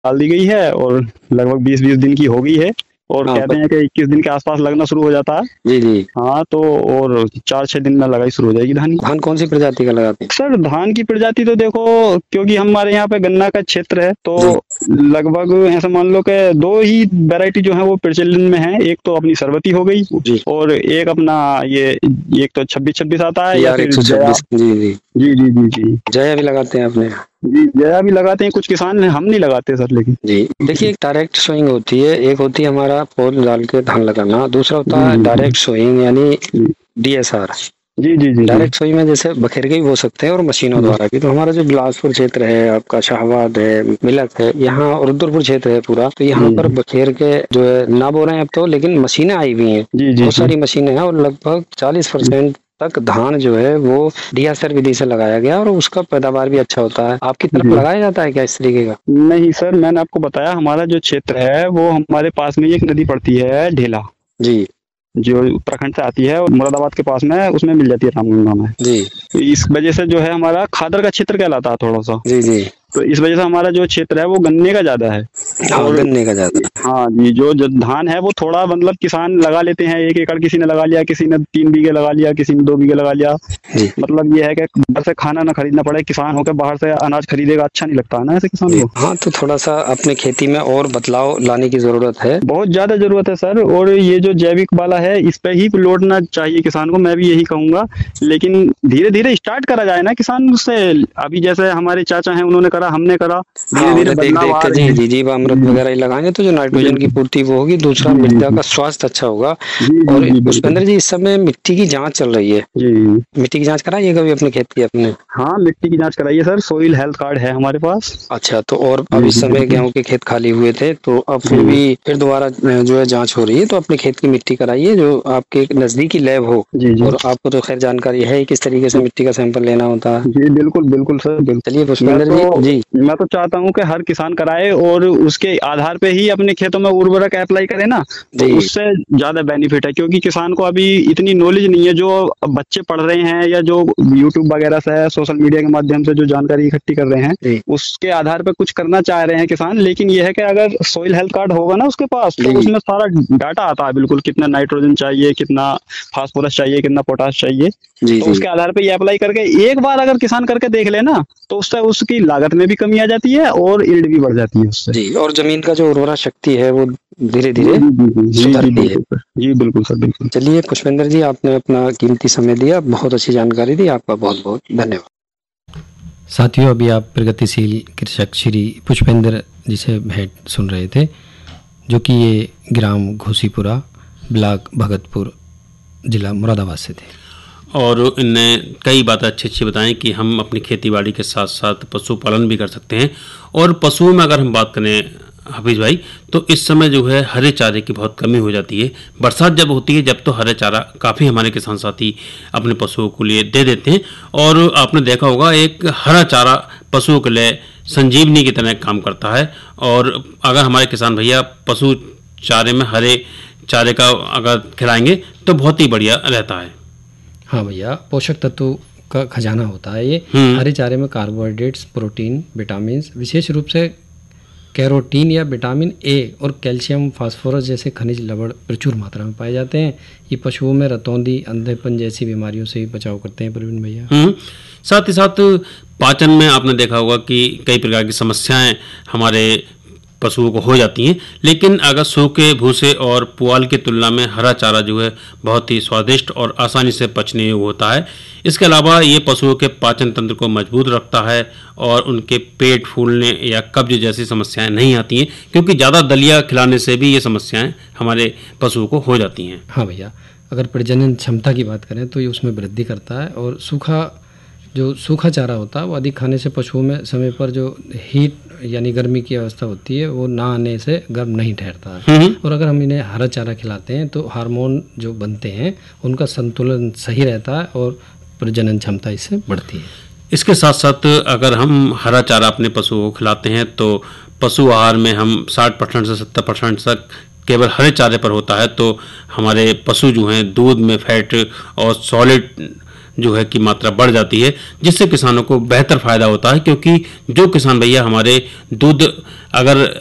डाल दी गई है और लगभग 20-20 दिन की हो गई है और हाँ कहते हैं कि 21 दिन के आसपास लगना शुरू हो जाता है। जी जी। हाँ, तो और 4-6 दिन में लगाई शुरू हो जाएगी धान। धान कौन सी प्रजाति का लगाते हैं? सर धान की प्रजाति तो देखो, क्योंकि हमारे यहाँ पे गन्ना का क्षेत्र है तो जी लगभग ऐसा मान लो कि दो ही वैरायटी जो है वो प्रचलन में है। एक तो अपनी सरबती हो गई जी। और एक अपना ये, एक तो 26-26 आता है या यार फिर जया। 126, जी जी। जी जी जी जी। जया भी लगाते हैं आपने? जी जया भी लगाते हैं कुछ किसान, हम नहीं लगाते सर लेकिन। जी देखिए, एक डायरेक्ट सोइंग होती है, एक होती है हमारा पौध डाल के धान लगाना, दूसरा होता जी है जी डायरेक्ट सोइंग यानी जी डीएसआर। जी जी जी जी डायरेक्ट सोइंग में जैसे बखेर के भी बो सकते हैं और मशीनों जी द्वारा भी। तो हमारा जो बिलासपुर क्षेत्र है, आपका शाहबाद है, मिलक है, यहाँ और रुद्रपुर क्षेत्र है पूरा, तो यहाँ पर बखेर के जो है ना बो रहे हैं अब तो, लेकिन मशीनें आई हुई हैं, जी जी बहुत जी सारी मशीनें हैं और लगभग 40% तक धान जो है वो डीएसआर विधि से लगाया गया और उसका पैदावार भी अच्छा होता है। आपकी तरफ जी। लगाया जाता है क्या इस तरीके का? नहीं सर, मैंने आपको बताया हमारा जो क्षेत्र है वो हमारे पास में ही एक नदी पड़ती है ढेला, जी जो उत्तराखंड से आती है और मुरादाबाद के पास में है, उसमें मिल जाती है रामगंगा में। जी तो इस वजह से जो है हमारा खादर का क्षेत्र कहलाता है थोड़ा सा। जी जी। तो इस वजह से हमारा जो क्षेत्र है वो गन्ने का ज्यादा है। हाँ, और गन्ने का ज्यादा। हाँ जी, जो धान है वो थोड़ा मतलब किसान लगा लेते हैं, 1 एकड़ किसी ने लगा लिया, किसी ने 3 बीघे लगा लिया, किसी ने 2 बीघे लगा लिया। जी मतलब ये है कि बाहर से खाना ना खरीदना पड़े, किसान होकर बाहर से अनाज खरीदेगा अच्छा नहीं लगता है ना ऐसे किसान जी। को। हाँ, तो थोड़ा सा अपने खेती में और बदलाव लाने की जरूरत है। बहुत ज्यादा जरूरत है सर, और ये जो जैविक वाला है इस पे ही लौटना चाहिए किसान को, मैं भी यही कहूंगा। लेकिन धीरे धीरे स्टार्ट करा जाए ना किसान से। अभी जैसे हमारे चाचा हैं, उन्होंने करा, हमने करा, धीरे हाँ, धीरे उन्हें देख बदलाव देख आ के रहे जी हैं। जी जीवामृत जी वगैरह ही लगाएंगे तो जो नाइट्रोजन की बिल्कुल। पूर्ति वो होगी, दूसरा जी जी मृदा जी का स्वास्थ्य अच्छा होगा। जी जी और जी बिल्कुल। पुष्पेंद्र जी, इस समय मिट्टी की जांच चल रही है, जी मिट्टी की जांच कराइए कभी अपने खेत की अपने? हाँ, मिट्टी की जांच कराइए सर, सोइल हेल्थ कार्ड है हमारे पास। अच्छा, तो और अब जी इस जी समय बिल्कुल। गेहूं के खेत खाली हुए थे तो अब फिर जी भी फिर दोबारा जो है जांच हो रही है, तो अपने खेत की मिट्टी कराइए जो आपके नजदीकी लैब हो। जी जी और आपको तो खैर जानकारी है ही किस तरीके से मिट्टी का सैंपल लेना होता है। जी बिल्कुल बिल्कुल सर बिल्कुल। चलिए मैं पुष्पेंद्र जी तो जी। मैं तो चाहता हूँ कि हर किसान कराए और उसके आधार पे ही अपने खेतों में उर्वरक अप्लाई करे ना, तो जी उससे ज्यादा बेनिफिट है। क्योंकि किसान को अभी इतनी नॉलेज नहीं है, जो बच्चे पढ़ रहे हैं या जो यूट्यूब वगैरह से सोशल मीडिया के माध्यम से जो जानकारी इकट्ठी कर रहे हैं, जी उसके आधार पे कुछ करना चाह रहे हैं किसान। लेकिन यह है कि अगर सोइल हेल्थ कार्ड होगा ना उसके पास, तो जी उसमें सारा डाटा आता है बिल्कुल, कितना नाइट्रोजन चाहिए, कितना फास्फोरस चाहिए, कितना पोटाश चाहिए। जी तो जी। उसके आधार पे ये अप्लाई करके एक बार अगर किसान करके देख लेना, तो उससे उसकी लागत में भी कमी आ जाती है और यील्ड भी बढ़ जाती है उससे। जी, और जमीन का जो उर्वरा शक्ति है वो धीरे जी धीरे जी जी जी जी जी सुधरती है। बिल्कुल सर, जी बिल्कुल सर बिल्कुल। चलिए पुष्पेंद्र जी, आपने अपना कीमती समय दिया, बहुत अच्छी जानकारी दी, आपका बहुत बहुत धन्यवाद। साथियों, अभी आप प्रगतिशील कृषक श्री पुष्पेंद्र जी से भेंट सुन रहे थे, जो कि ये ग्राम घोसीपुरा, ब्लॉक भगतपुर, जिला मुरादाबाद से थे। और इनने कई बातें अच्छी अच्छी बताएं कि हम अपनी खेती बाड़ी के साथ साथ पशुपालन भी कर सकते हैं। और पशुओं में अगर हम बात करें हाफिज भाई, तो इस समय जो है हरे चारे की बहुत कमी हो जाती है। बरसात जब होती है जब तो हरे चारा काफ़ी हमारे किसान साथी अपने पशुओं को लिए दे देते हैं। और आपने देखा होगा एक हरा चारा पशुओं के लिए संजीवनी की तरह काम करता है। और अगर हमारे किसान भैया पशु चारे में हरे चारे का अगर खिलाएंगे तो बहुत ही बढ़िया रहता है। हाँ भैया, पोषक तत्व का खजाना होता है ये। हरे चारे में कार्बोहाइड्रेट्स, प्रोटीन, विटामिन, विशेष रूप से कैरोटीन या विटामिन ए और कैल्शियम, फास्फोरस जैसे खनिज लवण प्रचुर मात्रा में पाए जाते हैं। ये पशुओं में रतौंधी, अंधेपन जैसी बीमारियों से भी बचाव करते हैं प्रवीण भैया। साथ ही साथ पाचन में आपने देखा होगा कि कई प्रकार की समस्याएं हमारे पशुओं को हो जाती हैं। लेकिन अगर सूखे भूसे और पुआल की तुलना में हरा चारा जो है बहुत ही स्वादिष्ट और आसानी से पचने योग्य होता है। इसके अलावा ये पशुओं के पाचन तंत्र को मजबूत रखता है और उनके पेट फूलने या कब्ज जैसी समस्याएं नहीं आती हैं, क्योंकि ज़्यादा दलिया खिलाने से भी ये समस्याएं हमारे पशुओं को हो जाती हैं। हाँ भैया, अगर प्रजनन क्षमता की बात करें तो ये उसमें वृद्धि करता है। और सूखा चारा होता है वो अधिक खाने से पशुओं में समय पर जो हीट यानी गर्मी की अवस्था होती है वो ना आने से गर्म नहीं ठहरता है। और अगर हम इन्हें हरा चारा खिलाते हैं तो हार्मोन जो बनते हैं उनका संतुलन सही रहता है और प्रजनन क्षमता इससे बढ़ती है। इसके साथ साथ अगर हम हरा चारा अपने पशुओं को खिलाते हैं तो पशु आहार में हम 60% से 70% तक केवल हरे चारे पर होता है। तो हमारे पशु जो हैं दूध में फैट और सॉलिड जो है कि मात्रा बढ़ जाती है, जिससे किसानों को बेहतर फायदा होता है। क्योंकि जो किसान भैया हमारे दूध अगर